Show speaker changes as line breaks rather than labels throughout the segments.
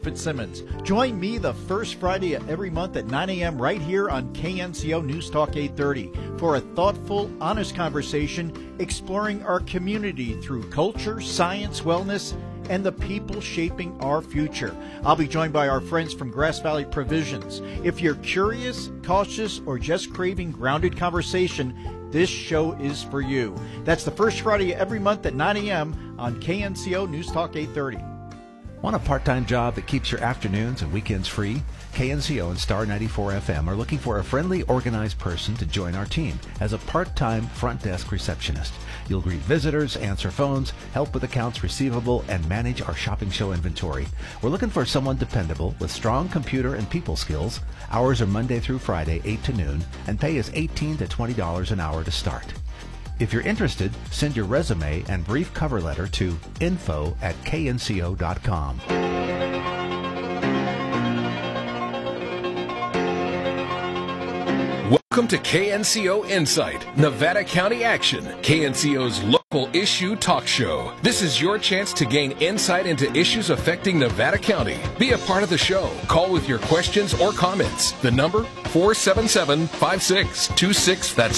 Fitzsimmons. Join me the first Friday of every month at 9 a.m. right here on KNCO News Talk 830 for a thoughtful, honest conversation exploring our community through culture, science, wellness, and the people shaping our future. I'll be joined by our friends from Grass Valley Provisions. If you're curious, cautious, or just craving grounded conversation, this show is for you. That's the first Friday of every month at 9 a.m. on KNCO News Talk 830.
Want a part-time job that keeps your afternoons and weekends free? KNCO and Star 94 FM are looking for a friendly, organized person to join our team as a part-time front desk receptionist. You'll greet visitors, answer phones, help with accounts receivable, and manage our shopping show inventory. We're looking for someone dependable with strong computer and people skills. Hours are Monday through Friday, 8 to noon, and pay is $18 to $20 an hour to start. If you're interested, send your resume and brief cover letter to info@knco.com.
Welcome to KNCO Insight, Nevada County Action, KNCO's local issue talk show. This is your chance to gain insight into issues affecting Nevada County. Be a part of the show. Call with your questions or comments. The number, 477-5626. That's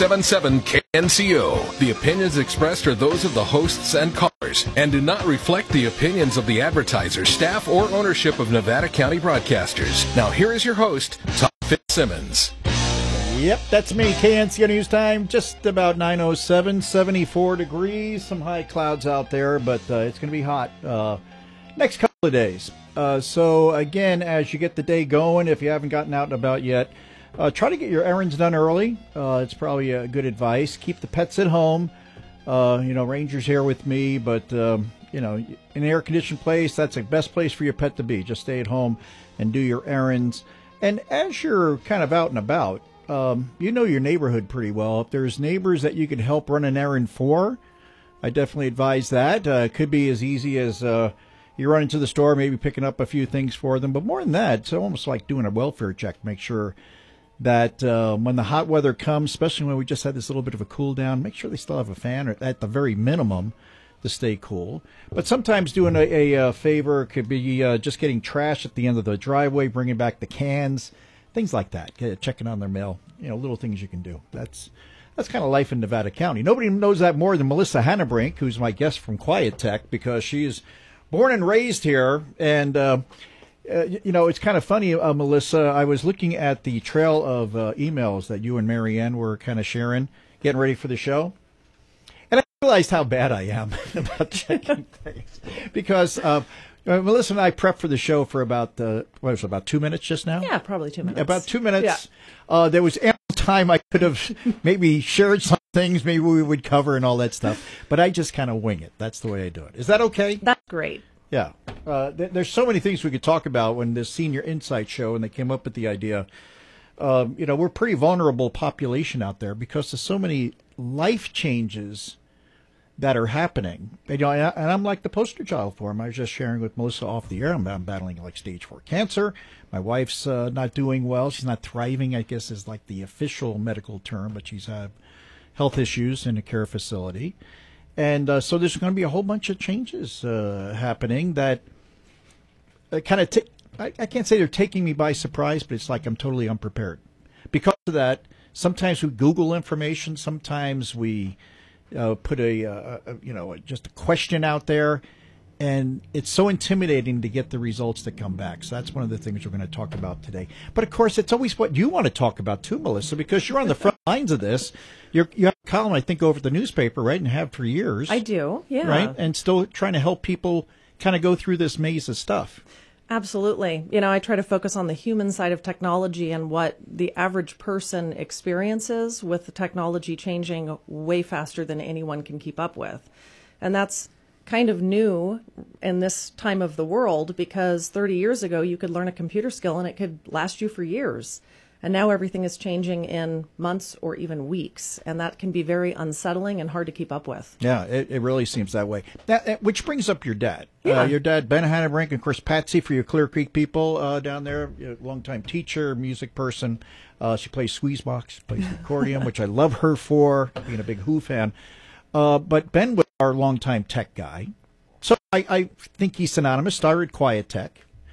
477-KNCO. The opinions expressed are those of the hosts and callers and do not reflect the opinions of the advertisers, staff, or ownership of Nevada County Broadcasters. Now here is your host, Tom Fitzsimmons.
Yep, that's me. KNCO News Time, just about 9:07, 74 degrees, some high clouds out there, but it's going to be hot next couple of days. So, again, as you get the day going, if you haven't gotten out and about yet, try to get your errands done early. It's probably a good advice. Keep the pets at home. Ranger's here with me, but, in an air-conditioned place, that's the best place for your pet to be. Just stay at home and do your errands. And as you're kind of out and about, you know your neighborhood pretty well. If there's neighbors that you could help run an errand for, I definitely advise that. It could be as easy as you run into the store, maybe picking up a few things for them. But more than that, it's almost like doing a welfare check to make sure that when the hot weather comes, especially when we just had this little bit of a cool down, make sure they still have a fan, or at the very minimum, to stay cool. But sometimes doing a favor could be just getting trash at the end of the driveway, bringing back the cans, things like that, checking on their mail, little things you can do. That's kind of life in Nevada County. Nobody knows that more than Melissa Hannebrink, who's my guest from Quiet Tech, because she's born and raised here. And, it's kind of funny, Melissa, I was looking at the trail of emails that you and Marianne were kind of sharing, getting ready for the show. And I realized how bad I am about checking things. Because Melissa and I prepped for the show for about 2 minutes just now?
Yeah, probably 2 minutes.
About 2 minutes. Yeah. There was ample time I could have maybe shared some things maybe we would cover and all that stuff. But I just kind of wing it. That's the way I do it. Is that okay?
That's great.
Yeah. There's so many things we could talk about when this Senior Insight show, and they came up with the idea. We're a pretty vulnerable population out there because there's so many life changes that are happening. And I'm like the poster child for them. I was just sharing with Melissa off the air. I'm battling like stage 4 cancer. My wife's not doing well. She's not thriving, I guess is like the official medical term, but she's had health issues in a care facility. And so there's going to be a whole bunch of changes happening that kind of I can't say they're taking me by surprise, but it's like I'm totally unprepared. Because of that, sometimes we Google information, sometimes we put just a question out there, and it's so intimidating to get the results that come back. So that's one of the things we're going to talk about today. But of course, it's always what you want to talk about too, Melissa, because you're on the front lines of this. You have a column, I think, over at the newspaper, right, and have for years.
I do, yeah.
Right, and still trying to help people kind of go through this maze of stuff.
Absolutely. I try to focus on the human side of technology and what the average person experiences with the technology changing way faster than anyone can keep up with. And that's kind of new in this time of the world, because 30 years ago you could learn a computer skill and it could last you for years. And now everything is changing in months or even weeks, and that can be very unsettling and hard to keep up with.
Yeah, it really seems that way. Which brings up your dad.
Yeah.
Your dad, Ben Hannebrink, and of course Patsy for your Clear Creek people down there, longtime teacher, music person. She plays Squeezebox, plays the accordion, which I love her for, being a big Who fan. But Ben was our longtime tech guy. So I think he's synonymous. Started Quiet Tech.